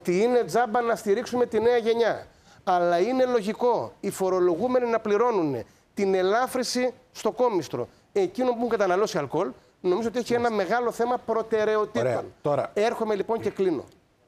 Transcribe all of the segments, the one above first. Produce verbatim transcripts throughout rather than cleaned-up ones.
ότι είναι τζάμπα να στηρίξουμε τη νέα γενιά. Αλλά είναι λογικό οι φορολογούμενοι να πληρώνουν την ελάφρυση στο κόμιστρο εκείνων που έχουν καταναλώσει αλκοόλ. Νομίζω ότι έχει ένα μεγάλο θέμα προτεραιοτήτων. Τώρα... Έρχομαι λοιπόν και κλείνω.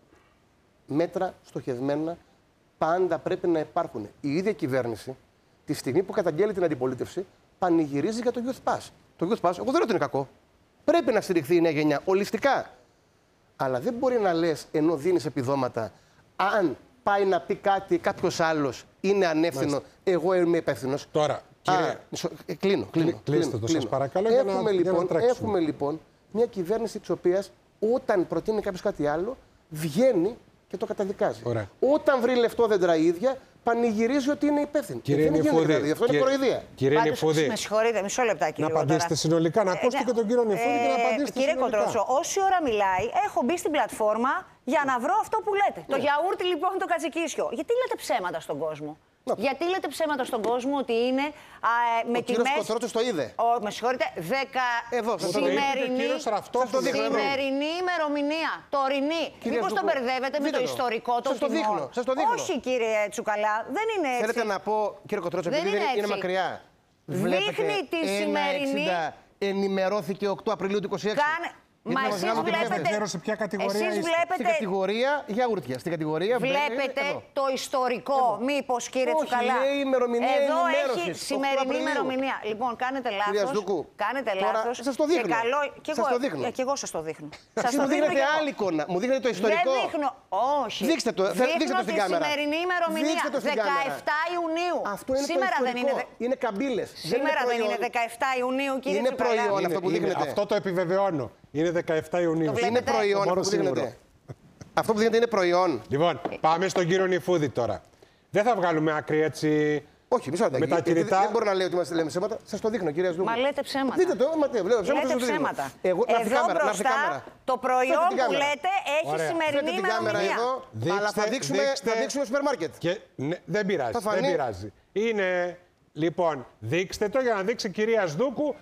Μέτρα στοχευμένα πάντα πρέπει να υπάρχουν. Η ίδια κυβέρνηση, τη στιγμή που καταγγέλει την αντιπολίτευση, πανηγυρίζει για το Youth Pass. Το Youth Pass, εγώ δεν λέω ότι είναι κακό. Πρέπει να στηριχθεί η νέα γενιά, ολιστικά. Αλλά δεν μπορεί να λες ενώ δίνεις επιδόματα, αν πάει να πει κάτι κάποιος άλλος είναι ανεύθυνο, μάλιστα, εγώ είμαι υπεύθυνος. Τώρα, κύριε... Α, μισο... ε, κλείνω, κλείνω. Κλείστε το, κλείνω. Σας παρακαλώ, έχουμε, για να, λοιπόν, για να έχουμε λοιπόν μια κυβέρνηση της οποίας όταν προτείνει κάποιος κάτι άλλο, βγαίνει και το καταδικάζει. Ωραία. Όταν βρει λεφτό δέντρα η ίδια, πανηγυρίζει ότι είναι υπεύθυνη. Κύριε Νηφούδη, δηλαδή. Αυτό κύριε... είναι κοροϊδία. Κύριε Νηφούδη, με συγχωρείτε, μισό λεπτάκι. Να απαντήσετε τώρα συνολικά, να ακούσετε ε, και τον κύριο Νηφούδη ε, και να απαντήσετε κύριε συνολικά. Κοντρότσο, όση ώρα μιλάει, έχω μπει στην πλατφόρμα για να βρω αυτό που λέτε. Ναι. Το γιαούρτι λοιπόν το κατσικίσιο. Γιατί λέτε ψέματα στον κόσμο? Να. Γιατί λέτε ψέματα στον κόσμο ότι είναι α, με τιμές... Ο κύριος Κοντρότσος το είδε. Ο, με συγχωρείτε, δέκα... Εδώ, σημερινή, το σημερινή ημερομηνία, τωρινή. Μήπως τον μπερδεύετε με το ιστορικό των τιμών? Σας το δείχνω. Όχι κύριε Τσουκαλά, δεν είναι έτσι. Θέλετε να πω, κύριε Κοντρότσο, επειδή είναι, είναι μακριά. Δείχνει τη σημερινή... ενημερώθηκε οκτώ Απριλίου του είκοσι έξι. Κάνε... Μα εσείς βλέπετε, σε ποια κατηγορία εσείς βλέπετε... Στην κατηγορία γιαούρτια. Στην κατηγορία βλέπετε εδώ το ιστορικό, εδώ. Μήπως κύριε Όχι, Τσουκαλά. Λέει ημερομηνία εδώ ενημέρωσης, έχει σημερινή ημερομηνία. Λοιπόν, κάνετε λάθος. Κάνετε λάθος. Σας το δείχνω. Και καλό... και σας το δείχνω. Και εγώ σας το δείχνω. Σας το δείχνετε άλλη εικόνα. Μου δείχνετε το ιστορικό. Δεν δείχνω. Όχι. Δείξτε το. Δείξτε το στην κάμερα. Τη σημερινή ημερομηνία. δεκαεφτά Ιουνίου. Αυτό είναι σήμερα το δεν είναι. Είναι καμπύλες. Σήμερα δεν είναι δεκαεφτά Ιουνίου, κύριε Τσουκαλά. Είναι προϊόν αυτό που δείχνετε. Αυτό το επιβεβαιώνω. Είναι δεκαεφτά Ιουνίου. Είναι προϊόν αυτό που δείχνετε. Αυτό που δείχνετε είναι προϊόν. Λοιπόν, πάμε στον κύριο Νηφούδη τώρα. Δεν θα βγάλουμε άκρη έτσι. Όχι, μισό λεπτό. Με τα κινητά. Δεν μπορεί να λέει ότι μας λέμε ψέματα. Σας το δείχνω, κυρία Σδούκου. Μα λέτε ψέματα. Δείτε το, μα λέω ψέματα. Λέτε ψέματα. Εγώ, εδώ κάμερα, μπροστά το προϊόν που λέτε έχει ωραία. Σημερινή ημερομηνία. Δείξτε, αλλά θα δείξουμε, δείξτε, θα δείξουμε σούπερ μάρκετ. Και, ναι, δεν πειράζει, δεν πειράζει. Είναι, λοιπόν, δείξτε το για να δείξει η κυρία Σδούκου.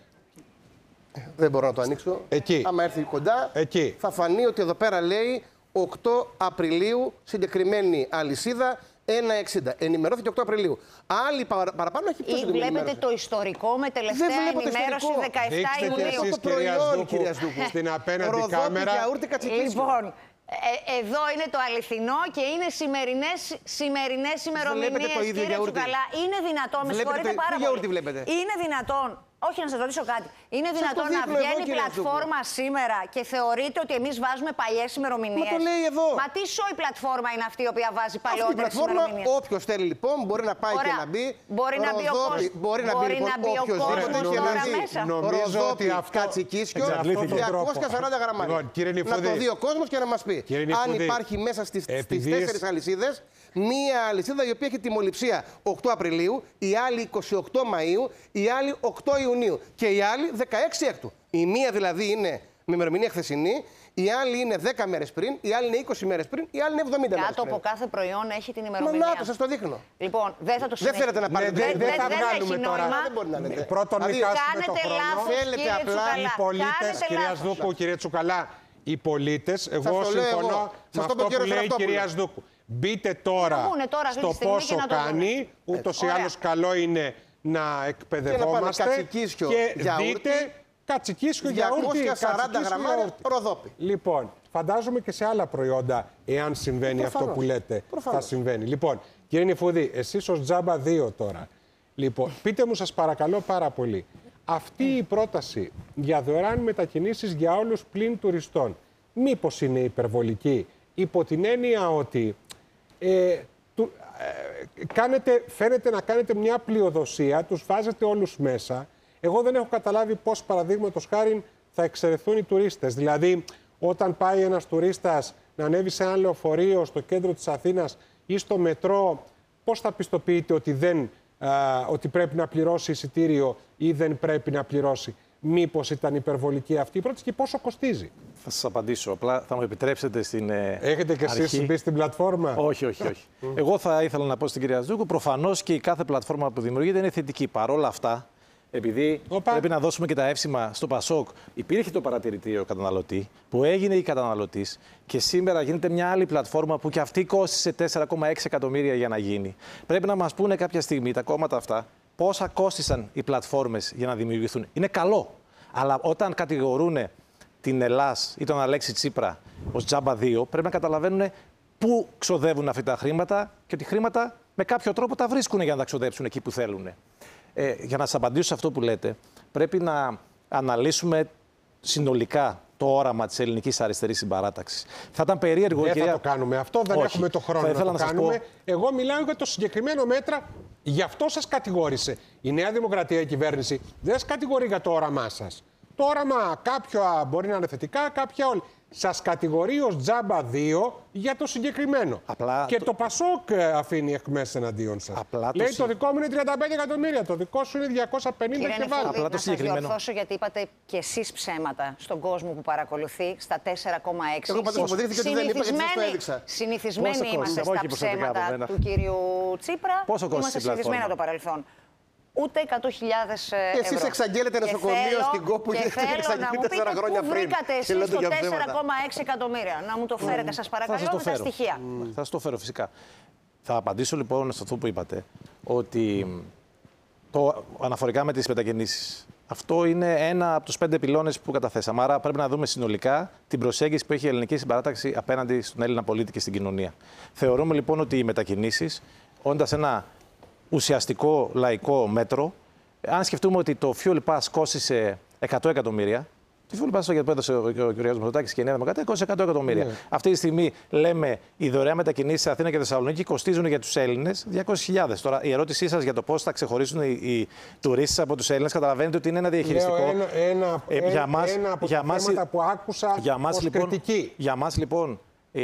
Δεν μπορώ να το ανοίξω. Εκεί. Άμα έρθει κοντά, εκεί. Θα φανεί ότι εδώ πέρα λέει οκτώ Απριλίου, συγκεκριμένη αλυσίδα, ένα εξήντα. Ενημερώθηκε οκτώ Απριλίου. Άλλη παρα, παραπάνω έχει πιο συγκεκριμένη. Βλέπετε το ιστορικό με τελευταία ενημέρωση δεκαεφτά Ιουνίου. Το προϊόν, κυρία Σδούκου, στην απέναντι κάμερα. Λοιπόν, Ε, εδώ είναι το αληθινό και είναι σημερινές, σημερινές ημερομηνίες, κύριε Τσουκαλά. Είναι δυνατόν, με συγχωρείτε πάρα πολύ. Είναι δυνατόν, όχι να σας ρωτήσω κάτι, είναι δυνατόν να βγαίνει η πλατφόρμα σήμερα και θεωρείτε ότι εμείς βάζουμε παλιές ημερομηνίες? Μα το λέει εδώ. Μα τι σοϊ πλατφόρμα είναι αυτή η οποία βάζει παλαιότερες ημερομηνίες? Όποιος θέλει λοιπόν μπορεί να πάει και να μπει. Μπορεί να μπει ο κόσμος. Μπορεί να μπει ο κόσμος τώρα μέσα. Νομίζω ότι αυτό Κατσικίσκιο διακόσια σαράντα γραμμάρια. Να το δει ο κόσμος και να μας πει. Αν υπάρχει μέσα στις τέσσερις αλυσίδες μία αλυσίδα η οποία έχει τιμοληψία οκτώ Απριλίου, η άλλη είκοσι οκτώ Μαΐου, η άλλη οκτώ Ιουνίου και η άλλη δεκαέξι Έκτου. Η μία δηλαδή είναι με ημερομηνία χθεσινή, η άλλη είναι δέκα μέρες πριν, η άλλη είναι είκοσι μέρες πριν, η άλλη είναι εβδομήντα μέρες πριν. Κάτω από κάθε προϊόν έχει την ημερομηνία. Μα να το, σας το δείχνω. Λοιπόν, δεν θα το συνεχίσουμε. Δεν θέλετε να πάρετε. Δεν, δεν, δεν θα βγάλουμε τώρα. Δεν μπορεί να λέτε. Πρώτον, μην χάσουμε το χρόνο. Θέλετε απλά οι πολίτες, κυρία Σδούκου, κύριε Τσουκαλά, οι πολίτες, εγώ συμφωνώ με αυτό που λέει η κυρία Σδούκου. Μπείτε τώρα, τώρα στο πόσο κάνει, ούτως ή άλλως καλό είναι να εκπαιδευόμαστε και, και δείτε κατσικίσιο γιαούρτι, διακόσια σαράντα γραμμάρια Ροδόπι. Λοιπόν, φαντάζομαι και σε άλλα προϊόντα, εάν συμβαίνει Προφανώς. αυτό που λέτε, Προφανώς. θα συμβαίνει. Λοιπόν, κύριε Νηφούδη, εσείς ως Τζάμπα δύο τώρα, λοιπόν, πείτε μου σας παρακαλώ πάρα πολύ, αυτή η πρόταση για δωρεάν μετακινήσεις για όλους πλην τουριστών, μήπως είναι υπερβολική, υπό την έννοια ότι ε, του, ε, κάνετε, φαίνεται να κάνετε μια πλειοδοσία, τους βάζετε όλους μέσα. Εγώ δεν έχω καταλάβει πώς, παραδείγματος χάριν, θα εξαιρεθούν οι τουρίστες. Δηλαδή, όταν πάει ένας τουρίστας να ανέβει σε ένα λεωφορείο στο κέντρο της Αθήνας ή στο μετρό, πώς θα πιστοποιείτε ότι, δεν, α, ότι πρέπει να πληρώσει εισιτήριο ή δεν πρέπει να πληρώσει? Μήπως ήταν υπερβολική αυτή η πρόταση και πόσο κοστίζει? Θα σας απαντήσω. Απλά θα μου επιτρέψετε στην ε, Έχετε και αρχή... εσείς μπει στην πλατφόρμα? Όχι, όχι, όχι. Εγώ θα ήθελα να πω στην κυρία Σδούκου, προφανώς και η κάθε πλατφόρμα που δημιουργείται είναι θετική. Παρ' όλα αυτά, επειδή Οπα. πρέπει να δώσουμε και τα εύσημα στο Πασόκ, υπήρχε το παρατηρητήριο καταναλωτή, που έγινε η καταναλωτής και σήμερα γίνεται μια άλλη πλατφόρμα που και αυτή κόστησε τέσσερα κόμμα έξι εκατομμύρια για να γίνει. Πρέπει να μας πούνε κάποια στιγμή τα κόμματα αυτά πόσα κόστησαν οι πλατφόρμες για να δημιουργηθούν. Είναι καλό. Αλλά όταν κατηγορούν την Ελλάς ή τον Αλέξη Τσίπρα ως τζάμπα δύο, πρέπει να καταλαβαίνουν πού ξοδεύουν αυτά τα χρήματα και ότι χρήματα με κάποιο τρόπο τα βρίσκουν για να τα ξοδέψουν εκεί που θέλουν. Ε, για να σας απαντήσω σε αυτό που λέτε, πρέπει να αναλύσουμε συνολικά το όραμα της ελληνικής αριστερής συμπαράταξης. Θα ήταν περίεργο... Δεν κυρία... θα το κάνουμε αυτό, δεν Όχι. έχουμε το χρόνο να το να κάνουμε. Πω... Εγώ μιλάω για το συγκεκριμένο μέτρα, γι' αυτό σας κατηγόρησε. Η Νέα Δημοκρατία, η κυβέρνηση, δεν σας κατηγορεί για το όραμά σας. Το όραμα κάποια μπορεί να είναι θετικά, κάποια όλοι. Σας κατηγορεί ως τζάμπα δύο για το συγκεκριμένο. Απλά και το... το Πασόκ αφήνει εκμές εναντίον σας. Απλά Λέει το... το δικό μου είναι τριάντα πέντε εκατομμύρια, το δικό σου είναι διακόσια πενήντα Κύριε και βάλει. Απλά το συγκεκριμένο. Να σας διορθώσω γιατί είπατε και εσείς ψέματα στον κόσμο που παρακολουθεί στα τέσσερα κόμμα έξι. Εγώ πάντως αποδείχθηκε ότι δεν είπα, γιατί σας το έδειξα. Συνηθισμένοι είμαστε στα ψέματα του κυρίου Τσίπρα. Πόσο κόστησε η πλατφόρμα? Συνηθισμένοι από το παρελθόν. Ούτε εκατό χιλιάδες ευρώ. Εσείς εξαγγέλλετε νοσοκομείο στην ΚΟΠ που έχετε εξαγγείλει τέσσερα χρόνια πριν. Πού βρήκατε εσείς το τέσσερα κόμμα έξι εκατομμύρια? Να μου το φέρετε, σας παρακαλώ, με τα στοιχεία. Θα σας το φέρω φυσικά. Θα απαντήσω λοιπόν σε αυτό που είπατε, ότι το, αναφορικά με τις μετακινήσεις, αυτό είναι ένα από τους πέντε πυλώνες που καταθέσαμε. Άρα πρέπει να δούμε συνολικά την προσέγγιση που έχει η ελληνική συμπαράταξη απέναντι στον Έλληνα πολίτη και στην κοινωνία. Θεωρούμε λοιπόν ότι οι μετακινήσεις, όντας ένα ουσιαστικό λαϊκό μέτρο, αν σκεφτούμε ότι το Fuel Pass κόστησε εκατό εκατομμύρια, το Fuel Pass που έδωσε ο κ. Μητσοτάκης και η Νέα Δημοκρατία κόστησε εκατό εκατομμύρια. Yeah. Αυτή τη στιγμή λέμε οι δωρεάν μετακινήσεις σε Αθήνα και Θεσσαλονίκη κοστίζουν για τους Έλληνες διακόσιες χιλιάδες. Τώρα η ερώτησή σας για το πώς θα ξεχωρίσουν οι, οι τουρίστες από τους Έλληνες, καταλαβαίνετε ότι είναι ένα διαχειριστικό. Λέω ένα, ένα, ε, για μας, ένα από για τα μας, θέματα που άκουσα για μας, ως λοιπόν, κριτική. Για μας λοιπόν,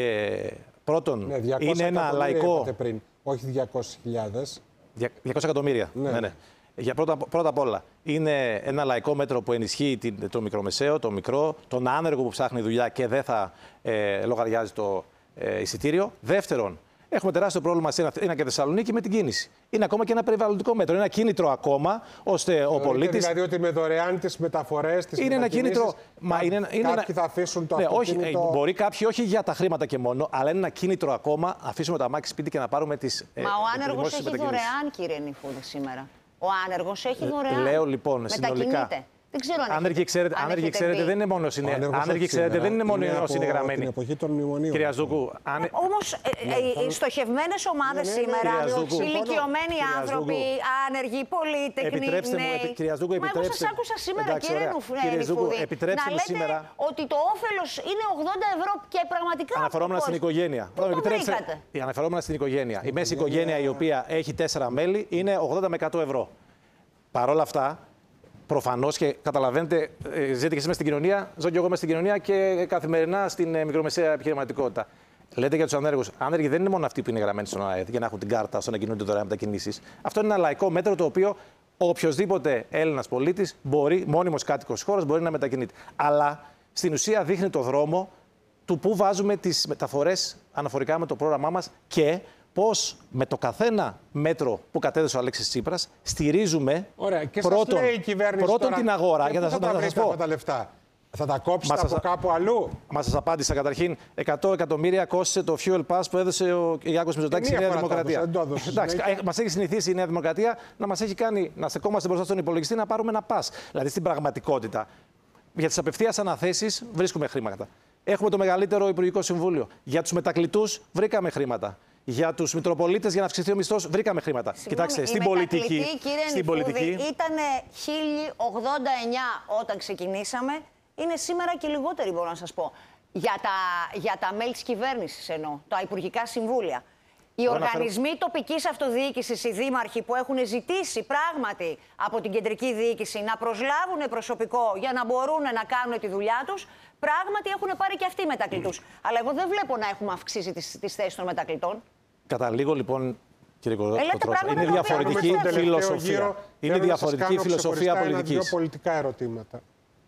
ε, πρώτον, ναι, είναι ένα λαϊκό. Πριν, όχι διακόσιες χιλιάδες. διακόσια εκατομμύρια. Ναι. Ναι, ναι. Για πρώτα, πρώτα απ' όλα, είναι ένα λαϊκό μέτρο που ενισχύει το μικρομεσαίο, το μικρό, τον άνεργο που ψάχνει δουλειά και δεν θα ε, λογαριάζει το ε, εισιτήριο. Δεύτερον, έχουμε τεράστιο πρόβλημα σε Αθήνα και Θεσσαλονίκη με την κίνηση. Είναι ακόμα και ένα περιβαλλοντικό μέτρο. Είναι ένα κίνητρο ακόμα, ώστε ο πολίτης. Δηλαδή ότι με δωρεάν τις μεταφορές, τις είναι ένα κίνητρο. Μα είναι, είναι κάποιοι ένα... θα αφήσουν το ναι, αυτοκίνητο. Όχι, μπορεί κάποιοι όχι για τα χρήματα και μόνο, αλλά είναι ένα κίνητρο ακόμα. Αφήσουμε το αμάξι σπίτι και να πάρουμε τις. Μα ο άνεργος έχει δωρεάν, κύριε Νιφούδη, σήμερα. Ο άνεργος έχει δωρεάν. Λέω λοιπόν συνολικά. Δεν ξέρω αν άνεργοι, ξέρετε, αν άνεργοι ξέρετε, δεν είναι μόνο, συνε... άνεργοι, ξέρετε, δεν είναι μόνο συνεγραμμένοι. Την εποχή των μνημονίων. Κυρία Ζούκου, άνε... Όμως ε, ε, οι στοχευμένες ομάδες σήμερα, ηλικιωμένοι άνθρωποι, άνεργοι, πολυτεχνοί, νέοι. Κυρία Ζούκου, Μα εγώ σας άκουσα σήμερα, κύριε Νιφούδη, να λέτε σήμερα... ότι το όφελος είναι ογδόντα ευρώ και πραγματικά... Αναφερόμενα στην οικογένεια. Πού το βρήκατε? Αναφερόμενα στην οικογένεια. Η μέση οικογένεια η οποία έχει τέσσερα μέλη είναι ογδόντα με εκατό ευρώ. Παρ' όλα αυτά, προφανώς και καταλαβαίνετε, ζείτε και εσείς μες στην κοινωνία, ζω και εγώ μες στην κοινωνία και καθημερινά στην μικρομεσαία επιχειρηματικότητα. Λέτε για τους ανέργους. Άνεργοι δεν είναι μόνο αυτοί που είναι γραμμένοι στον ΑΕΔ για να έχουν την κάρτα ώστε να κινούνται δωρεάν μετακινήσεις. Αυτό είναι ένα λαϊκό μέτρο το οποίο οποιοδήποτε Έλληνας πολίτης, μπορεί, μόνιμος κάτοικος χώρας, μπορεί να μετακινείται. Αλλά στην ουσία δείχνει το δρόμο του πού βάζουμε τις μεταφορές αναφορικά με το πρόγραμμά μας και πώς με το καθένα μέτρο που κατέδωσε ο Αλέξης Τσίπρας στηρίζουμε Ωραία, και πρώτον, λέει η πρώτον τώρα, την αγορά. Για να θα σας πω. Τα λεφτά. Θα τα κόψετε από σας... κάπου αλλού. Μα σας απάντησα καταρχήν. εκατό εκατομμύρια κόστησε το Fuel Pass που έδωσε ο Κυριάκος Μητσοτάκης στη Νέα Δημοκρατία. Εντάξει, μας έχει συνηθίσει η Νέα Δημοκρατία να μας έχει κάνει να στεκόμαστε μπροστά στον υπολογιστή να πάρουμε ένα pass. Δηλαδή στην πραγματικότητα, για τις απευθείας αναθέσεις βρίσκουμε χρήματα. Έχουμε το μεγαλύτερο Υπουργικό Συμβούλιο. Για τους μετακλητούς βρήκαμε χρήματα. Για τους Μητροπολίτες, για να αυξηθεί ο μισθός, βρήκαμε χρήματα. Συγγνώμη, κοιτάξτε, στην πολιτική. Στην πολιτική ήταν χίλια ογδόντα εννιά όταν ξεκινήσαμε. Είναι σήμερα και λιγότεροι, μπορώ να σας πω. Για τα, για τα μέλη της κυβέρνησης εννοώ, τα Υπουργικά Συμβούλια. Οι Μπορώ οργανισμοί φέρω... τοπικής αυτοδιοίκησης, οι δήμαρχοι που έχουν ζητήσει πράγματι από την κεντρική διοίκηση να προσλάβουν προσωπικό για να μπορούν να κάνουν τη δουλειά τους, πράγματι έχουν πάρει και αυτοί μετακλητούς. Mm. Αλλά εγώ δεν βλέπω να έχουμε αυξήσει τις, τις θέσεις των μετακλητών. Καταλήγω λοιπόν, κύριε Κοτρόσα, είναι διαφορετική φιλοσοφία. Είναι διαφορετική φιλοσοφία πολιτικής. Δύο πολιτικά ερωτήματα.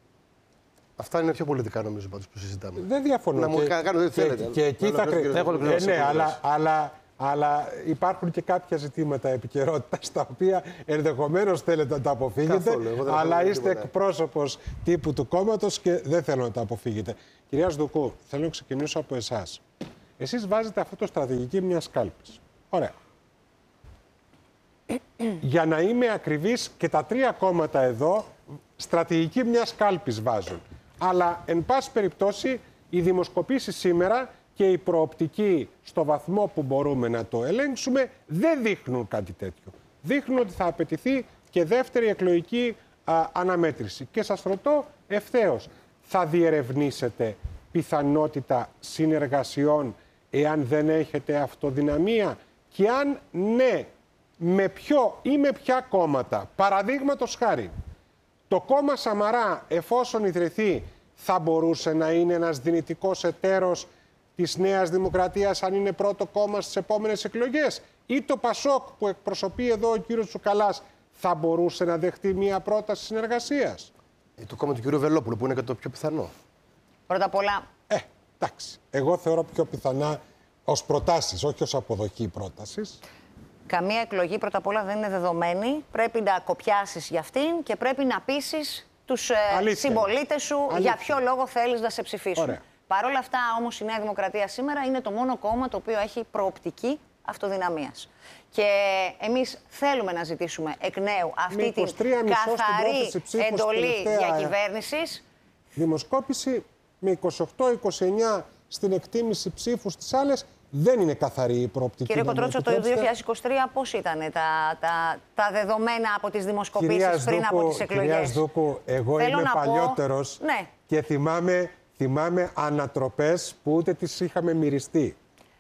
Αυτά είναι πιο πολιτικά νομίζω πάντως που συζητάμε. Δεν διαφωνώ. Να μου κάνετε ό,τι θέλετε. Και εκεί θα χρειάζεται. Ναι, αλλά Αλλά υπάρχουν και κάποια ζητήματα επικαιρότητας τα οποία ενδεχομένως θέλετε να τα αποφύγετε, Καθόλου, αλλά είστε εκπρόσωπος τύπου του κόμματος και δεν θέλω να τα αποφύγετε. Κυρία Σδουκού, θέλω να ξεκινήσω από εσάς. Εσείς βάζετε αυτό το στρατηγική μιας κάλπης. Ωραία. Για να είμαι ακριβής, και τα τρία κόμματα εδώ στρατηγική μιας κάλπης βάζουν. Αλλά, εν πάση περιπτώσει, οι δημοσκοπήσεις σήμερα και η προοπτική στο βαθμό που μπορούμε να το ελέγξουμε δεν δείχνουν κάτι τέτοιο. Δείχνουν ότι θα απαιτηθεί και δεύτερη εκλογική α, αναμέτρηση. Και σας ρωτώ ευθέως, θα διερευνήσετε πιθανότητα συνεργασιών εάν δεν έχετε αυτοδυναμία, και αν ναι, με ποιο ή με ποια κόμματα? Παραδείγματος χάρη, το κόμμα Σαμαρά, εφόσον ιδρυθεί, θα μπορούσε να είναι ένας δυνητικός εταίρος της Νέας Δημοκρατίας αν είναι πρώτο κόμμα στις επόμενες εκλογές? Ή το Πασόκ που εκπροσωπεί εδώ ο κύριος Τσουκαλάς θα μπορούσε να δεχτεί μια πρόταση συνεργασίας? Ε, το κόμμα του κύριου Βελόπουλου που είναι και το πιο πιθανό. Πρώτα απ' όλα... Ε, εντάξει. Εγώ θεωρώ πιο πιθανά ως προτάσεις, όχι ως αποδοχή πρότασης. Καμία εκλογή πρώτα απ' όλα δεν είναι δεδομένη. Πρέπει να κοπιάσεις για αυτήν και πρέπει να πείσεις τους ε, συμπολίτες σου Αλήθεια. για ποιο λόγο θέλεις να σε ψηφίσουν. Ωραία. Παρ' όλα αυτά, όμως, η Νέα Δημοκρατία σήμερα είναι το μόνο κόμμα το οποίο έχει προοπτική αυτοδυναμίας. Και εμείς θέλουμε να ζητήσουμε εκ νέου αυτή την καθαρή εντολή διακυβέρνησης. Δημοσκόπηση με είκοσι οκτώ είκοσι εννιά στην εκτίμηση ψήφου στις άλλες. Δεν είναι καθαρή η προοπτική. Κύριε Κοντρότσο, το δύο χιλιάδες είκοσι τρία πώς ήταν τα, τα, τα δεδομένα από τις δημοσκοπήσεις πριν από τις εκλογές? Κυρία Σδούκου, εγώ Θέλω είμαι παλιότερος πω... ναι. και θυμάμαι, θυμάμαι ανατροπές που ούτε τις είχαμε μυριστεί.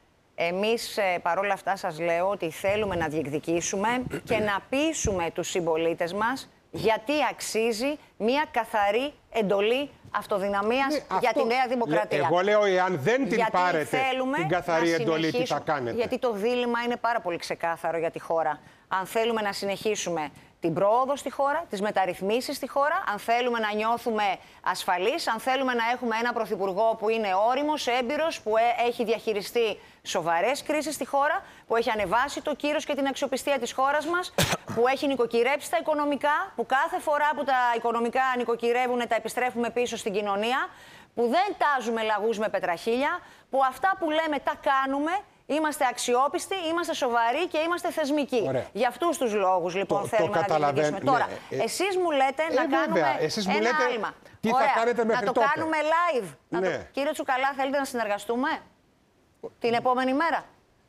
Εμείς ε, παρόλα αυτά σας λέω ότι θέλουμε να διεκδικήσουμε και να πείσουμε τους συμπολίτες μας γιατί αξίζει μια καθαρή εντολή αυτοδυναμίας ναι, για αυτό, τη Νέα Δημοκρατία. Εγώ λέω, εάν δεν την γιατί πάρετε την καθαρή εντολή, τι θα κάνετε? Γιατί το δίλημμα είναι πάρα πολύ ξεκάθαρο για τη χώρα. Αν θέλουμε να συνεχίσουμε την πρόοδο στη χώρα, τις μεταρρυθμίσεις στη χώρα, αν θέλουμε να νιώθουμε ασφαλείς, αν θέλουμε να έχουμε ένα πρωθυπουργό που είναι όριμος, έμπειρος, που έχει διαχειριστεί σοβαρές κρίσεις στη χώρα, που έχει ανεβάσει το κύρος και την αξιοπιστία της χώρας μας, που έχει νοικοκυρέψει τα οικονομικά, που κάθε φορά που τα οικονομικά νοικοκυρεύουν τα επιστρέφουμε πίσω στην κοινωνία, που δεν τάζουμε λαγούς με πετραχίλια, που αυτά που λέμε τα κάνουμε. Είμαστε αξιόπιστοι, είμαστε σοβαροί και είμαστε θεσμικοί. Ωραία. Για αυτούς τους λόγους, λοιπόν, το, θέλουμε το να διεκδικήσουμε. Τώρα, ναι, ε, εσείς μου λέτε ε, να βέβαια. κάνουμε εσείς μου ένα λέτε άλμα. Τι Ωραία. θα κάνετε μέχρι να το τότε? κάνουμε live. Ναι. Να το... Κύριε Τσουκαλά, θέλετε να συνεργαστούμε την επόμενη μέρα?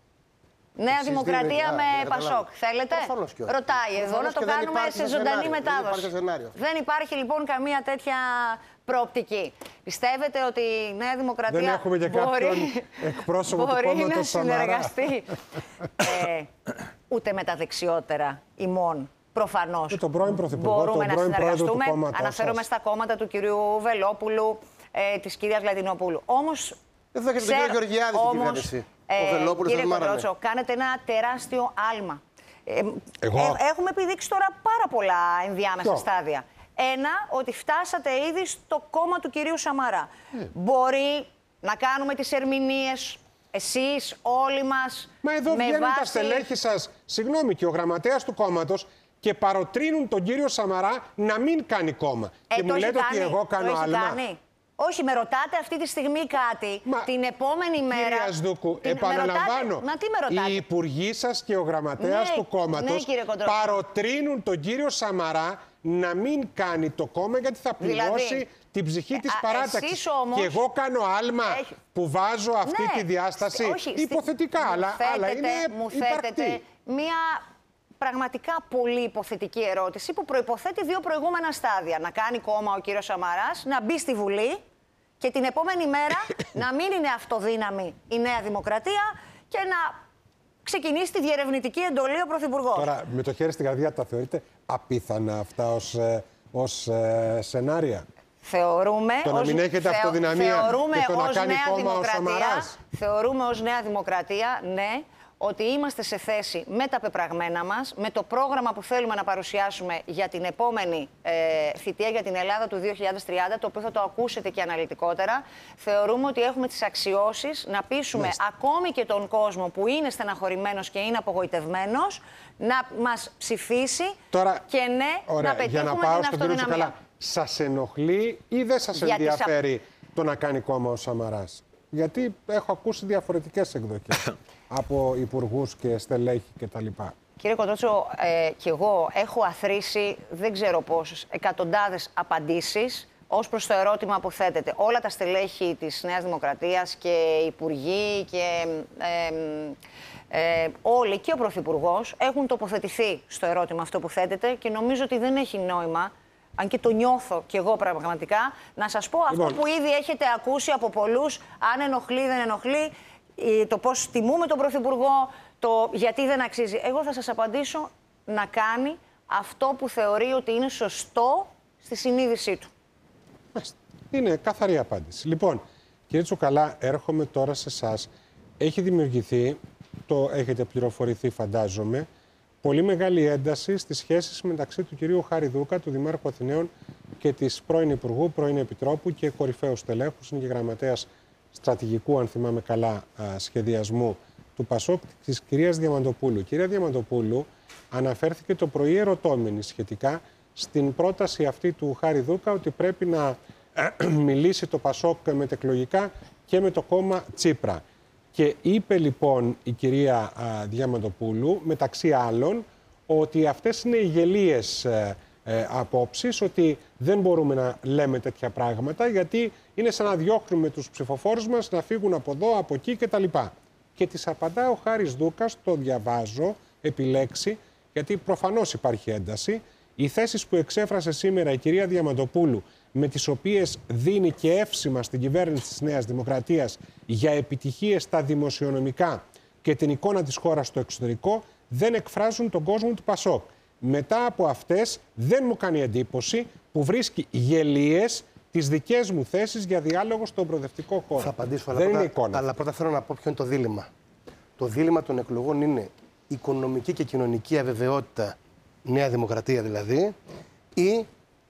Νέα Εσείς Δημοκρατία με α, Πασόκ. Θέλετε? Ρωτάει εδώ να το κάνουμε σε ζωντανή μετάδοση. Δεν, δεν υπάρχει λοιπόν καμία τέτοια προοπτική. Πιστεύετε ότι η Νέα Δημοκρατία δεν έχουμε και μπορεί, εκπρόσωπο μπορεί του να συνεργαστεί ε, ούτε με τα δεξιότερα ημών? Προφανώς μπορούμε να συνεργαστούμε. Αναφέρομαι στα κόμματα του κυρίου Βελόπουλου, ε, της κυρίας Λατινοπούλου. Όμως, εδώ έχετε τον κύριο Γεωργιάδη στην κυβέρνηση. Ε, κύριε Κοντρότσο, κάνετε ένα τεράστιο άλμα. Ε, Εγώ... ε, έχουμε επιδείξει τώρα πάρα πολλά ενδιάμεσα Ποιο? στάδια. Ένα, ότι φτάσατε ήδη στο κόμμα του κυρίου Σαμαρά. Ε. Μπορεί να κάνουμε τις ερμηνείες, εσείς, όλοι μας. Μα εδώ με βγαίνουν βάση... τα στελέχη σας, συγγνώμη, και ο γραμματέας του κόμματος και παροτρύνουν τον κύριο Σαμαρά να μην κάνει κόμμα. Ε, και μου λέτε κάνει. ότι εγώ κάνω άλμα. Κάνει. Όχι, με ρωτάτε αυτή τη στιγμή κάτι. Μα, την επόμενη μέρα. Κυρία Σδούκου, την... επαναλαμβάνω. Μα τι με ρωτάτε? Οι υπουργοί σας και ο γραμματέας ναι, του κόμματος ναι, παροτρύνουν τον κύριο Σαμαρά να μην κάνει το κόμμα γιατί θα πληγώσει δηλαδή, την ψυχή της παράταξης. Όμως... Και εγώ κάνω άλμα Έχει... που βάζω αυτή ναι, τη διάσταση. Όχι, υποθετικά, στη... αλλά, θέτετε, αλλά είναι μου υπαρκτή. Θέτετε μία πραγματικά πολύ υποθετική ερώτηση που προϋποθέτει δύο προηγούμενα στάδια. Να κάνει κόμμα ο κύριος Σαμαράς, να μπει στη Βουλή και την επόμενη μέρα να μην είναι αυτοδύναμη η Νέα Δημοκρατία και να ξεκινήσει τη διερευνητική εντολή ο Πρωθυπουργός. Τώρα, με το χέρι στην καρδιά, τα θεωρείτε απίθανα αυτά ως, ως ε, σενάρια? Θεωρούμε το να μην ως, έχετε θεω, αυτοδυναμία θεωρούμε και το να ως κάνει Νέα κόμμα ο Σαμαράς. Θεωρούμε ως Νέα Δημοκρατία, ναι, ότι είμαστε σε θέση με τα πεπραγμένα μας, με το πρόγραμμα που θέλουμε να παρουσιάσουμε για την επόμενη ε, θητεία για την Ελλάδα του δύο χιλιάδες τριάντα, το οποίο θα το ακούσετε και αναλυτικότερα. Θεωρούμε ότι έχουμε τις αξιώσεις να πείσουμε Μάλιστα. ακόμη και τον κόσμο που είναι στεναχωρημένος και είναι απογοητευμένος να μας ψηφίσει Τώρα, και ναι, ωραία, να πετύχουμε για να πάω την στον κύριο αυτοδυναμία. Σας ενοχλεί ή δεν σας για ενδιαφέρει τις... το να κάνει κόμμα ο Σαμαράς? Γιατί έχω ακούσει διαφορετικές εκδοχές από υπουργούς και στελέχη κτλ. Κύριε Κοντρότσο, ε, και εγώ έχω αθροίσει, δεν ξέρω πόσες, εκατοντάδες απαντήσεις ως προς το ερώτημα που θέτεται. Όλα τα στελέχη της Νέας Δημοκρατίας και υπουργοί και ε, ε, ε, όλοι και ο Πρωθυπουργός έχουν τοποθετηθεί στο ερώτημα αυτό που θέτεται και νομίζω ότι δεν έχει νόημα, αν και το νιώθω κι εγώ πραγματικά, να σας πω λοιπόν, αυτό που ήδη έχετε ακούσει από πολλούς, αν ενοχλεί, δεν ενοχλεί, το πώς τιμούμε τον Πρωθυπουργό, το γιατί δεν αξίζει. Εγώ θα σας απαντήσω να κάνει αυτό που θεωρεί ότι είναι σωστό στη συνείδησή του. Είναι καθαρή απάντηση. Λοιπόν, κύριε Τσουκαλά, έρχομαι τώρα σε εσάς. Έχει δημιουργηθεί, το έχετε πληροφορηθεί φαντάζομαι, πολύ μεγάλη ένταση στις σχέσεις μεταξύ του κυρίου Χάρη-Δούκα, του Δημάρχου Αθηναίων και της πρώην Υπουργού, πρώην Επιτρόπου και κορυφαίου στελέχους, είναι και γραμματέας στρατηγικού, αν θυμάμαι καλά, σχεδιασμού του ΠΑΣΟΚ, της κυρίας Διαμαντοπούλου. Η κυρία Διαμαντοπούλου αναφέρθηκε το πρωί ερωτώμενη σχετικά στην πρόταση αυτή του Χάρη-Δούκα ότι πρέπει να μιλήσει το ΠΑΣΟΚ μετεκλογικά και με το κόμμα Τσίπρα. Και είπε λοιπόν η κυρία Διαμαντοπούλου, μεταξύ άλλων, ότι αυτές είναι οι γελίες ε, ε, απόψεις, ότι δεν μπορούμε να λέμε τέτοια πράγματα, γιατί είναι σαν να διώχνουμε τους ψηφοφόρους μας να φύγουν από εδώ, από εκεί κτλ. Και της απαντά ο Χάρης Δούκας, το διαβάζω, επιλέξει, γιατί προφανώς υπάρχει ένταση, οι θέσεις που εξέφρασε σήμερα η κυρία Διαμαντοπούλου, με τις οποίες δίνει και εύσημα στην κυβέρνηση της Νέας Δημοκρατίας για επιτυχίες στα δημοσιονομικά και την εικόνα της χώρας στο εξωτερικό, δεν εκφράζουν τον κόσμο του ΠΑΣΟΚ. Μετά από αυτές δεν μου κάνει εντύπωση που βρίσκει γελίες τις δικές μου θέσεις για διάλογο στον προοδευτικό χώρο. Θα απαντήσω, δεν αλλά, είναι πρώτα, εικόνα. αλλά πρώτα θέλω να πω ποιο είναι το δίλημμα. Το δίλημμα των εκλογών είναι οικονομική και κοινωνική αβεβαιότητα, Νέα Δημοκρατία δηλαδή, ή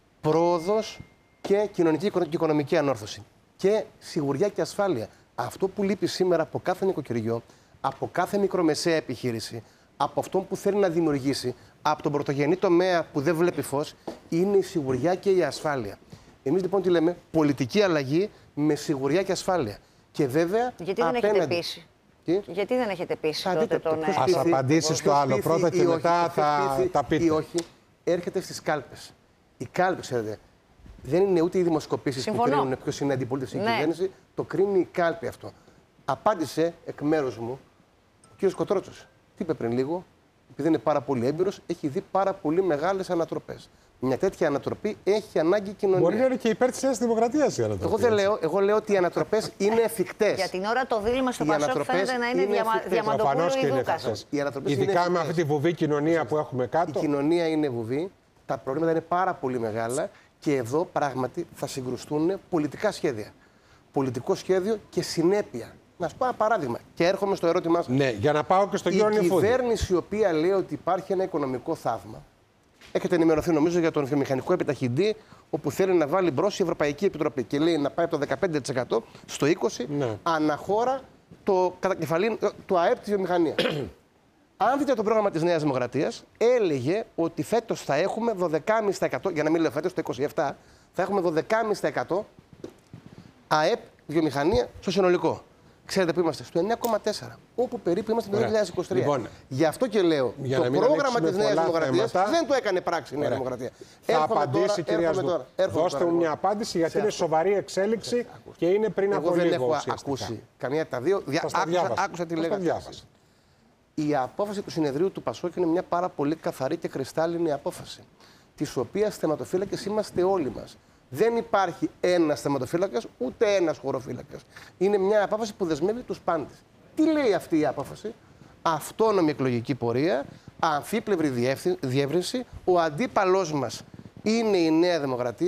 πρόοδος και κοινωνική και οικονομική ανόρθωση. Και σιγουριά και ασφάλεια. Αυτό που λείπει σήμερα από κάθε νοικοκυριό, από κάθε μικρομεσαία επιχείρηση, από αυτόν που θέλει να δημιουργήσει, από τον πρωτογενή τομέα που δεν βλέπει φως, είναι η σιγουριά και η ασφάλεια. Εμείς λοιπόν τι λέμε, πολιτική αλλαγή με σιγουριά και ασφάλεια. Και βέβαια. Γιατί δεν απέναντι... έχετε πείσει. Τι? Γιατί δεν έχετε πείσει Α, τότε δείτε, τον. Ας απαντήσει στο άλλο πρώτα και μετά θα τα πείτε. Ή όχι, έρχεται στις κάλπες. Οι κάλπες, ξέρετε, δεν είναι ούτε οι δημοσκοπήσεις που κρίνουν ποιος είναι αντιπολίτευση ή ναι. κυβέρνηση. Το κρίνει η κάλπη αυτό. Απάντησε εκ μέρους μου ο κ. Κοτρότσος. Τι είπε πριν λίγο, επειδή είναι πάρα πολύ έμπειρος, έχει δει πάρα πολύ μεγάλες ανατροπές. Μια τέτοια ανατροπή έχει ανάγκη κοινωνία. Μπορεί να είναι και υπέρ της Νέας Δημοκρατίας η ανατροπή. Εγώ δεν λέω, εγώ λέω ότι οι ανατροπές είναι εφικτές. Για την ώρα το δίλημμα στο ΠΑΣΟΚ φαίνεται να είναι, είναι διαμα... Διαμαντοπούλου ή Δούκας. Ειδικά με αυτή τη βουβή κοινωνία που έχουμε κάτω. Η κοινωνία είναι βουβή, τα προβλήματα είναι πάρα πολύ μεγάλα και εδώ πράγματι θα συγκρουστούν πολιτικά σχέδια. Πολιτικό σχέδιο και συνέπεια. Να σου πω ένα παράδειγμα. Και έρχομαι στο ερώτημά σας. Ναι, για να πάω και στον κύριο Νεφούδη. Η κυβέρνηση η οποία λέει ότι υπάρχει ένα οικονομικό θαύμα. Έχετε ενημερωθεί νομίζω για τον βιομηχανικό επιταχυντή, όπου θέλει να βάλει μπρος η Ευρωπαϊκή Επιτροπή και λέει να πάει από το δεκαπέντε τοις εκατό στο είκοσι τοις εκατό ναι. αναχώρα το κατακεφαλήν του ΑΕΠ της βιομηχανίας. Αν δείτε το πρόγραμμα της Νέας Δημοκρατίας, έλεγε ότι φέτος θα έχουμε δώδεκα κόμμα πέντε τοις εκατό, για να μην λέω φέτος το είκοσι επτά, θα έχουμε δώδεκα κόμμα πέντε τοις εκατό ΑΕΠ βιομηχανία στο συνολικό. Ξέρετε που είμαστε, στο εννέα κόμμα τέσσερα, όπου περίπου είμαστε το δύο χιλιάδες είκοσι τρία. Λοιπόν, γι' αυτό και λέω, το πρόγραμμα της Νέας Δημοκρατίας θέματα, δεν το έκανε πράξη η Νέα Δημοκρατία. Θα έρχομαι απαντήσει, τώρα, κυρία Σδούκα. Δώστε μου μια απάντηση, γιατί είναι σοβαρή εξέλιξη και είναι πριν από λίγο. Εγώ δεν έχω ακούσει καμία από τα δύο. Άκουσα, άκουσα τι λέγατε. Η απόφαση του συνεδρίου του ΠΑΣΟΚ είναι μια πάρα πολύ καθαρή και κρυστάλλινη απόφαση, της οποίας θεματοφύλακες είμαστε όλοι μας. Δεν υπάρχει ένας θεματοφύλακας, ούτε ένας χωροφύλακας. Είναι μια απόφαση που δεσμεύει τους πάντες. Τι λέει αυτή η απόφαση? Αυτόνομη εκλογική πορεία, αμφίπλευρη διεύρυνση, ο αντίπαλός μας είναι η Νέα Δημοκρατία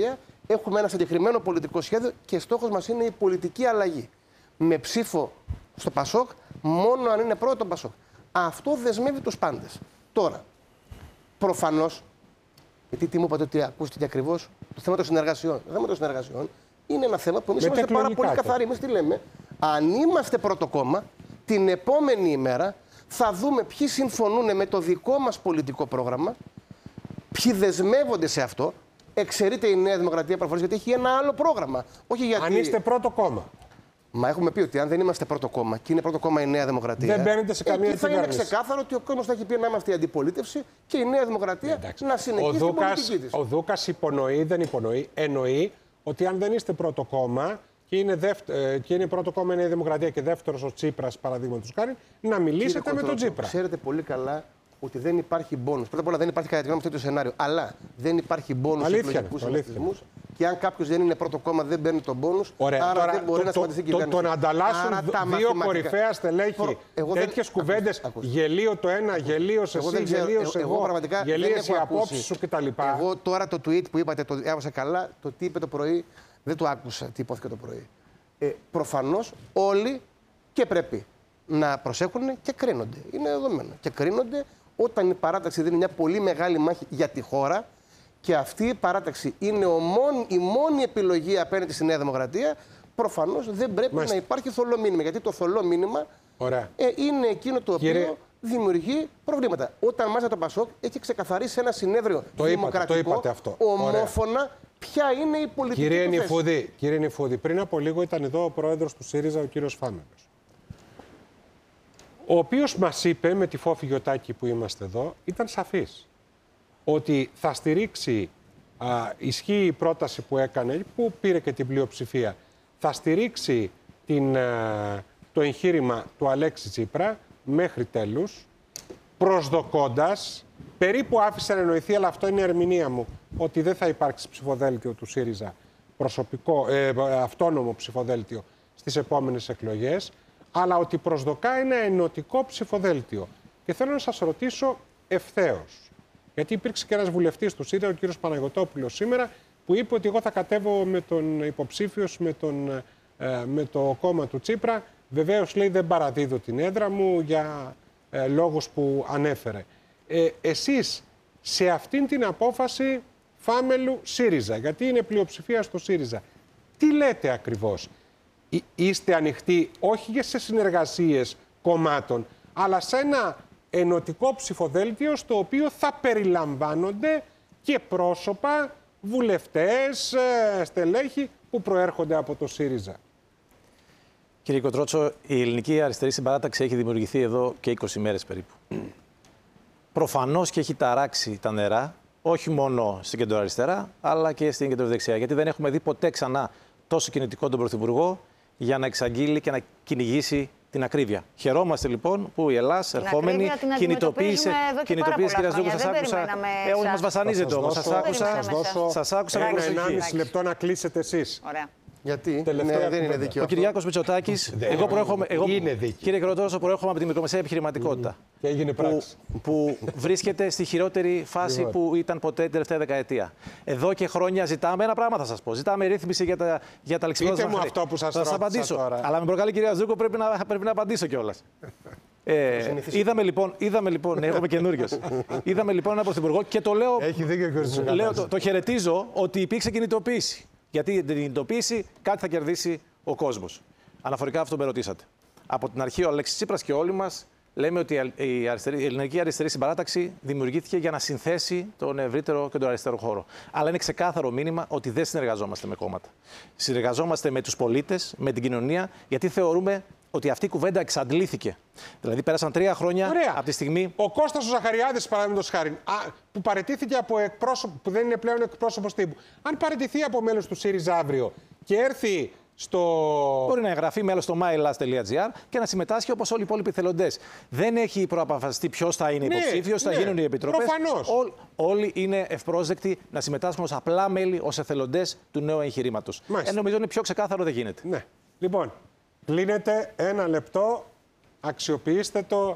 Έχουμε ένα συγκεκριμένο πολιτικό σχέδιο και στόχος μας είναι η πολιτική αλλαγή. Με ψήφο στο Πασόκ, μόνο αν είναι πρώτο Πασόκ. Αυτό δεσμεύει τους πάντες. Τώρα, προφανώς, γιατί τι μου είπατε ότι ακούστηκε ακριβώς, το θέμα των συνεργασιών. Το θέμα των συνεργασιών είναι ένα θέμα που εμείς είμαστε πάρα πολύ καθαροί. Εμείς τι λέμε, αν είμαστε πρώτο κόμμα, την επόμενη ημέρα θα δούμε ποιοι συμφωνούν με το δικό μας πολιτικό πρόγραμμα, ποιοι δεσμεύονται σε αυτό. Εξαιρείται η Νέα Δημοκρατία προφανώς γιατί έχει ένα άλλο πρόγραμμα. Όχι γιατί... Αν είστε πρώτο κόμμα. Μα έχουμε πει ότι αν δεν είμαστε πρώτο κόμμα και είναι πρώτο κόμμα η Νέα Δημοκρατία. Δεν μπαίνετε σε καμία κυβέρνηση. Θα είναι ξεκάθαρο ότι ο κόσμος θα έχει πει να είμαστε η αντιπολίτευση και η Νέα Δημοκρατία Εντάξει. να συνεχίσει την πολιτική της. Ο Δούκας υπονοεί, δεν υπονοεί, εννοεί ότι αν δεν είστε πρώτο κόμμα και είναι, δεύτερο, και είναι πρώτο κόμμα η Νέα Δημοκρατία και δεύτερος ο Τσίπρας, παραδείγματος χάρη, να μιλήσετε Κύριε με τον Τσίπρα. Ξέρετε πολύ καλά ότι δεν υπάρχει μπόνους. Πρώτα απ' όλα δεν υπάρχει κατά τη γνώμη μου τέτοιο σενάριο. Αλλά δεν υπάρχει μπόνους στους εκλογικούς συναθισμούς. Και αν κάποιος δεν είναι πρώτο κόμμα, δεν παίρνει τον μπόνους. Ωραία, άρα τώρα, δεν μπορεί το, να σχηματιστεί η κυβέρνηση. Το, το να ανταλλάσσουν δύο κορυφαία στελέχη τέτοιες κουβέντες, γελίο το ένα, γελίος εσύ, γελίος εγώ, γελίες οι απόψεις σου κτλ. Εγώ τώρα το tweet που είπατε, το διάβασα καλά, το τι είπε το πρωί, δεν το άκουσα τι υπόθηκε το πρωί. Ε, προφανώς όλοι και πρέπει να προσέχουν και κρίνονται. Είναι δεδομένο. Και κρίνονται όταν η παράταξη δίνει μια πολύ μεγάλη μάχη για τη χώρα και αυτή η παράταξη είναι ο μόν, η μόνη επιλογή απέναντι στη Νέα Δημοκρατία, προφανώς δεν πρέπει Μάλιστα. να υπάρχει θολό μήνυμα. Γιατί το θολό μήνυμα ε, είναι εκείνο το οποίο Κύριε... δημιουργεί προβλήματα. Όταν μάλιστα το Πασόκ έχει ξεκαθαρίσει ένα συνέδριο το δημοκρατικό, είπατε, το είπατε αυτό. ομόφωνα, Ωραία. ποια είναι η πολιτική Κύριε του Νηφούδη, κύριε Νηφούδη, πριν από λίγο ήταν εδώ ο πρόεδρος του ΣΥΡΙΖΑ, ο κύριος Φάμελος, ο οποίος μας είπε, με τη Φόφη Γιωτάκη που είμαστε εδώ, ήταν σαφής, ότι θα στηρίξει, α, ισχύει η πρόταση που έκανε, που πήρε και την πλειοψηφία, θα στηρίξει την, α, το εγχείρημα του Αλέξη Τσίπρα μέχρι τέλους, προσδοκώντας, περίπου άφησε να εννοηθεί, αλλά αυτό είναι η ερμηνεία μου, ότι δεν θα υπάρξει ψηφοδέλτιο του ΣΥΡΙΖΑ, προσωπικό, ε, αυτόνομο ψηφοδέλτιο στις επόμενες εκλογές, αλλά ότι προσδοκά ένα ενωτικό ψηφοδέλτιο. Και θέλω να σας ρωτήσω ευθέως, γιατί υπήρξε και ένας βουλευτής του ΣΥΡΙΖΑ, ο κύριος Παναγιωτόπουλος σήμερα, που είπε ότι εγώ θα κατέβω με τον υποψήφιος, με, τον, ε, με το κόμμα του Τσίπρα. Βεβαίως, λέει, δεν παραδίδω την έδρα μου για ε, λόγους που ανέφερε. Ε, εσείς σε αυτήν την απόφαση Φάμελου ΣΥΡΙΖΑ, γιατί είναι πλειοψηφία στο ΣΥΡΙΖΑ, τι λέτε ακριβώς? Είστε ανοιχτοί όχι για σε συνεργασίες κομμάτων, αλλά σε ένα ενωτικό ψηφοδέλτιο στο οποίο θα περιλαμβάνονται και πρόσωπα, βουλευτές, στελέχη που προέρχονται από το ΣΥΡΙΖΑ? Κύριε Κοτρότσο, η Ελληνική Αριστερή Συμπαράταξη έχει δημιουργηθεί εδώ και είκοσι μέρες περίπου. Προφανώς και έχει ταράξει τα νερά, όχι μόνο στην κεντροαριστερά, αλλά και στην κεντροδεξιά. Γιατί δεν έχουμε δει ποτέ ξανά τόσο κινητικό τον Πρωθυπουργό για να εξαγγείλει και να κυνηγήσει την ακρίβεια. Χαιρόμαστε λοιπόν που η Ελλάς ερχόμενη κινητοποίησε. Κινητοποίησε, κύριε Ζούκου, σας άκουσα. Ε, όλοι μας βασανίζετε όμως. Σας άκουσα. Σας άκουσα. Ένα ενάμιση λεπτό να κλείσετε εσείς. Ωραία. Γιατί ναι, δεν είναι δίκαιο. Ο Κυριάκος Μητσοτάκης, εγώ προέρχομαι. Εγώ, κύριε Κροτόσο, προέρχομαι από τη μικρομεσαία επιχειρηματικότητα. Και έγινε πράξη. Που, που βρίσκεται στη χειρότερη φάση που ήταν ποτέ την τελευταία δεκαετία. Εδώ και χρόνια ζητάμε ένα πράγμα, θα σας πω. Ζητάμε ρύθμιση για τα, για τα λεξιλόδομα χρέη. Πείτε μου αυτό που σας θα σας απαντήσω. Τώρα. Αλλά με προκαλεί, κυρία Ζούκο, πρέπει να, πρέπει να απαντήσω κιόλας. Ε, είδαμε λοιπόν, είδαμε λοιπόν, ναι, εγώ είμαι καινούριος. Είδαμε λοιπόν ένα πρωθυπουργό και το λέω. Έχει δίκιο, λέω το, το χαιρετίζω ότι υπήρξε κινητοποίηση. Γιατί την κινητοποίηση κάτι θα κερδίσει ο κόσμος. Αναφορικά αυτό με ρωτήσατε. Από την αρχή ο Αλέξης Τσίπρας και όλοι μας λέμε ότι η, αριστερή, η Ελληνική Αριστερή Συμπαράταξη δημιουργήθηκε για να συνθέσει τον ευρύτερο και τον αριστερό χώρο. Αλλά είναι ξεκάθαρο μήνυμα ότι δεν συνεργαζόμαστε με κόμματα. Συνεργαζόμαστε με τους πολίτες, με την κοινωνία, γιατί θεωρούμε ότι αυτή η κουβέντα εξαντλήθηκε. Δηλαδή, πέρασαν τρία χρόνια Ωραία. από τη στιγμή. Ο Κώστας ο Ζαχαριάδης, παραδείγματος χάρη, που παραιτήθηκε από εκπρόσωπο, που δεν είναι πλέον εκπρόσωπος τύπου, αν παραιτηθεί από μέλος του ΣΥΡΙΖΑ αύριο και έρθει στο. Μπορεί να εγγραφεί μέλος στο my last τελεία gr και να συμμετάσχει όπως όλοι οι υπόλοιποι εθελοντές. Δεν έχει προαποφασιστεί ποιος θα είναι υποψήφιος, ναι, θα ναι, γίνουν οι επιτροπές. Προφανώς. Ό, όλοι είναι ευπρόσδεκτοι να συμμετάσχουν ως απλά μέλη, ως εθελοντές του νέου εγχειρήματος. Ε, νομίζω είναι πιο ξεκάθαρο, δεν γίνεται. Ναι. Λοιπόν. Κλείνετε ένα λεπτό, αξιοποιήστε το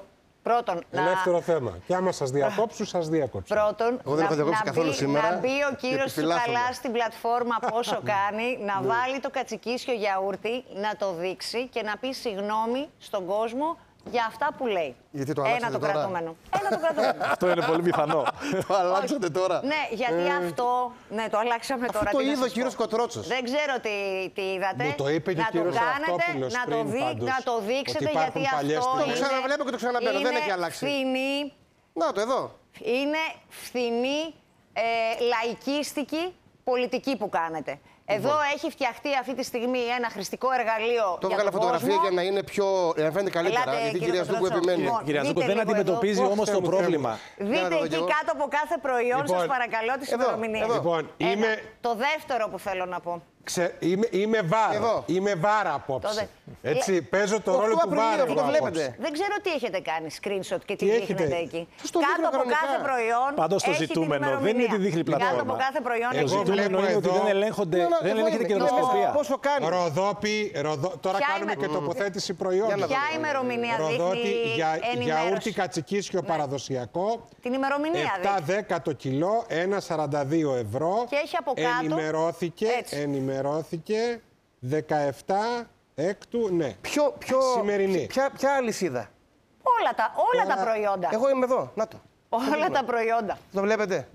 Πρώτον, ελεύθερο να... θέμα. Και άμα σας διακόψουν, σας διακόψουν. Πρώτον, Εγώ δεν έχω διακόψει καθόλου σήμερα. Να μπει ο κύριος Τσουκαλάς στην πλατφόρμα πόσο κάνει, να βάλει το κατσικίσιο γιαούρτι, να το δείξει και να πει συγγνώμη στον κόσμο για αυτά που λέει. Γιατί το Ένα το τώρα. κρατούμενο. Ένα το κρατούμενο. Αυτό είναι πολύ πιθανό. Το αλλάξατε τώρα. Ναι, γιατί Ε, αυτό. Ναι, το αλλάξαμε Αυτό τώρα. το τι να είδε ο σας πω. κύριος Κοτρότσος. Δεν ξέρω τι, τι είδατε. Μου το είπε και να ο κύριος το κάνετε, Ραυτόπουλος να το, πριν, δει, πάντως, να το δείξετε ότι υπάρχουν γιατί παλιές αυτό. ταινίες. Το ξαναβλέπω και το ξαναμπαίνω, δεν έχει αλλάξει. Φθηνή, Να το εδώ. είναι φθηνή, ε, λαϊκίστικη πολιτική που κάνετε. Εδώ έχει φτιαχτεί αυτή τη στιγμή ένα χρηστικό εργαλείο. Το για έβγαλα τον φωτογραφία κόσμο. για να είναι πιο. να φαίνεται καλύτερα. Ελάτε, γιατί η κύριε κυρία Σδούκου Κοτρότσο. επιμένει. Λοιπόν, Κυρία Ζούκου, δείτε δεν λίγο αντιμετωπίζει εδώ. όμως το Θεέ μου, πρόβλημα. Δείτε Για να το δω εκεί κι εγώ. κάτω από κάθε προϊόν Λοιπόν, σας παρακαλώ τις εδώ, ημερομηνίες. εδώ. Λοιπόν, Ένα. είμαι, Το δεύτερο που θέλω να πω. ξε, είμαι, είμαι βάρο. Εδώ. Είμαι βάρα απόψε. Τότε. Έτσι, παίζω το οκτώ ρόλο του Απριλίου, βάρου αυτό το απόψε. βλέπετε. Δεν ξέρω τι έχετε κάνει screenshot και τι, Τι δείχνετε έχετε? εκεί. Σας το Κάτω δείχνω από κανονικά. κάθε προϊόν. Πάντως το έχει την ζητούμενο δεν είναι ημερομηνία. τη δίχλη Κάτω πλατφόρμα. από κάθε προϊόν Εγώ έχει Το την βλέπω ζητούμενο είναι ότι εδώ- δεν ελέγχονται, Ναι, ναι, δεν εδώ ελέγχεται είναι. κερδοσκοπία. Πόσο κάνει. Ροδόπι, ροδο... τώρα Ποια κάνουμε είμαι- και τοποθέτηση προϊόντων. Ποια ημερομηνία Ροδότη δείχνει για, ενημέρωση. γιαούρτι κατσικίσιο παραδοσιακό. Την ημερομηνία επτά δείχνει. δέκα το κιλό, ένα σαράντα δύο ευρώ. Και έχει από κάτω- Ενημερώθηκε, Έτσι. ενημερώθηκε δεκαεπτά έκτου, ναι. Ποιο, ποιο, Σημερινή. Ποια, ποια αλυσίδα. Όλα τα, όλα τα Τώρα- προϊόντα. Εγώ είμαι εδώ. Να το. Όλα τα προϊόντα. Το βλέπετε.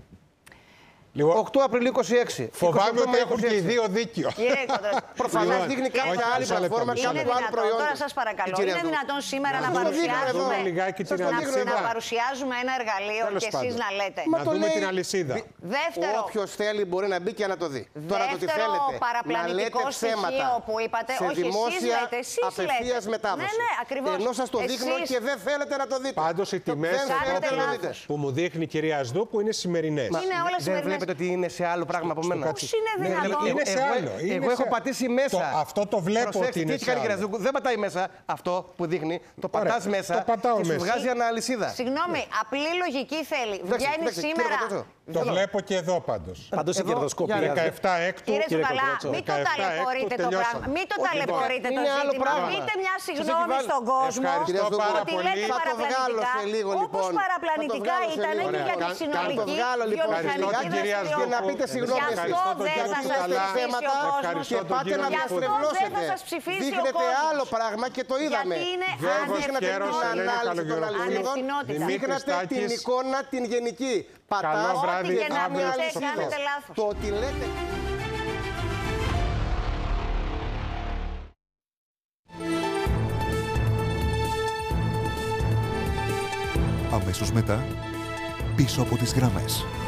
Λοιπόν, οκτώ Απριλίου είκοσι έξι. φοβάμαι ότι έχουν και οι είκοσι έξι. δύο δίκιο. Κύριε Κοντρά, Προφανώς Λοιπόν, δείχνει κύριε κάποια Κοντρά, άλλη μισό λεπτό, πλατφόρμα, μισό κάποιο είναι άλλο δυνατόν, προϊόν. τώρα σας παρακαλώ, Κυρία είναι Ζούκου. δυνατόν σήμερα να Να δούμε παρουσιάζουμε, εδώ λιγάκι την να- αλυσίδα. να παρουσιάζουμε ένα εργαλείο Τέλος και εσείς πάντων. να λέτε. Να το δούμε λέει- την αλυσίδα. Δεύτερο, Όποιος θέλει μπορεί να μπει και να το δει. Τώρα το ότι δεύτερο θέλετε να παραπλανητικό λέτε ψέματα στοιχείο που είπατε, σε όχι εσείς δημόσια λέτε, εσείς απευθείας λέτε. μετάδοση. Ναι, ναι, ακριβώς. Ενώ σας το δείχνω Εσείς- και δεν θέλετε να το δείτε. Πάντως οι τιμές δεν εδώ θέλετε Κάνετε να που- δείτε. λάθος. που μου δείχνει η κυρία Σδούκου είναι σημερινές. Είναι όλα Δεν σημερινές. βλέπετε ότι είναι σε άλλο πράγμα από μένα. Πώς είναι Ναι, δυνατόν. Είναι σε εγώ- άλλο. είναι Εγώ έχω σε- πατήσει μέσα. Το- αυτό το βλέπω Προσέξτε, ότι είναι τι έχει σε κάνει η κυρία άλλο. Ζούκου. Δεν πατάει μέσα αυτό που δείχνει. Το Ωραία, πατάς μέσα το πατάω και σου μέσα. βγάζει ένα αλυσίδα. Συγγνώμη, απλή λογική θέλει. Κοιτάξτε, Βγαίνει κοιτάξτε, κύριε σήμερα. Κοτρότσο. Το βλέπω και εδώ πάντως. Πάντως η Εδώ, κερδοσκοπία. για δεκαεπτά έκτου. Κύριε Κύριε Τσουκαλά, Κοτρότσο. μην το δεκαεπτά ταλαιπωρείτε έκτου το τελειώσαμε. πράγμα. Μην το Όχι, ταλαιπωρείτε το είναι άλλο ζήτημα. πράγμα. Πείτε μια Σας συγγνώμη επιβάλλω. στον κόσμο. Ευχαριστώ Ότι πάρα Ότι πολύ. λέτε Θα το βγάλω παραπλανητικά, σε λίγο, όπως λοιπόν. παραπλανητικά Θα το βγάλω σε ήταν λίγο. και για τη Ωραία, συνολική θα το βγάλω, λοιπόν. βιομηχανική Ευχαριστώ, κυρία δραστηριότητα. Και να πείτε συγγνώμη Γι' εσείς. αυτό τον δεν κύριο θα σας Τσουκαλά. ψηφίσει ο κόσμος. Ευχαριστώ Και τον πάτε κύριο να Γι' αυτό δεν διαστρεβλώσετε. θα σας ψηφίσει ο Δείχνετε κόσμος. άλλο πράγμα και το είδαμε. Γιατί είναι Γιώργος ανευθυνότητα. Κέρος, την Ελένη ανάλυση των Καλογεροπούλου, αλυσίδων. Ανευθυνότητα. Δημήτρης Δείχνετε την Τάκης. εικόνα την γενική. Καλό Πατάω βράδυ, Ό,τι και να αύριο πείτε, στις κάνετε οκτώ. λάθος. Το ότι λέτε. Αμέσως μετά, πίσω από τις γραμμές.